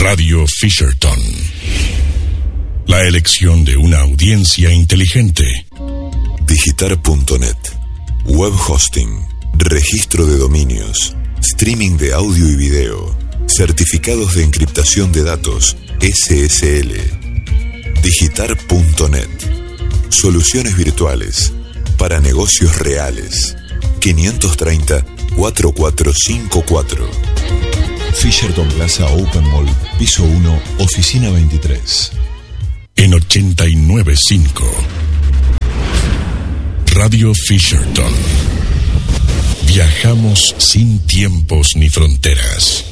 Radio Fisherton. La elección de una audiencia inteligente. Digitar.net. Web hosting, registro de dominios, streaming de audio y video, certificados de encriptación de datos, SSL. Digitar.net. Soluciones virtuales para negocios reales. 530-4454. Fisherton Plaza Open Mall, piso 1, oficina 23. En 89.5. Radio Fisherton. Viajamos sin tiempos ni fronteras.